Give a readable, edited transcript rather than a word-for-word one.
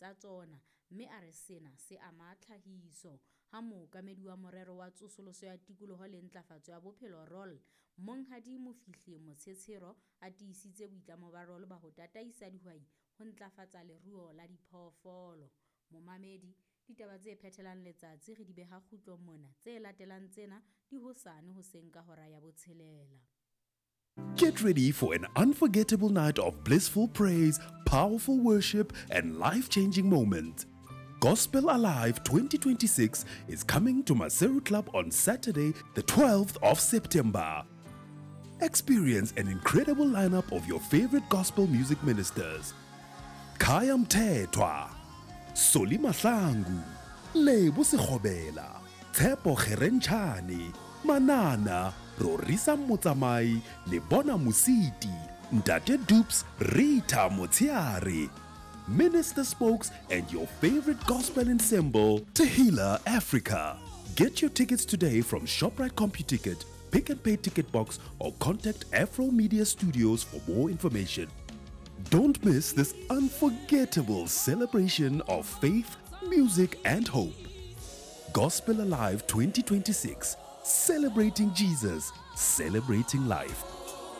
tsa tsona mme a re sena se ama tlhahiso ha mookamedi wa morero wa tsosoloso ya tikoloho le ntlafatso ya bophelo ROL Monghadi Mofihli Motshekgiro a tiisitse boitlamo ba ROL ba ho tataisa dihwai ho ntlafatsa leruo la diphoofolo. Momamedi, ditaba tse phethelang letsatsi re di beha kgutlong mona, tse latelang tsena di hosane hoseng ka hora ya botshelela. Get ready for an unforgettable night of blissful praise, powerful worship, and life-changing moments. Gospel Alive 2026 is coming to Maseru Club on Saturday, the 12th of September. Experience an incredible lineup of your favorite gospel music ministers. Khaya Mthethwa, Soli Mahlangu, Lebo Sekgobela, Tshepo Kgerenchane, Manana, Rorisa Motsamai, Lebona Musiti, Ntate Dupes, Rita Motsiare, Minister Spokes, and your favorite gospel ensemble, Tehillah Africa. Get your tickets today from ShopRite CompuTicket, Pick and Pay Ticket Box, or contact Afro Media Studios for more information. Don't miss this unforgettable celebration of faith, music, and hope. Gospel Alive 2026, celebrating Jesus, celebrating life.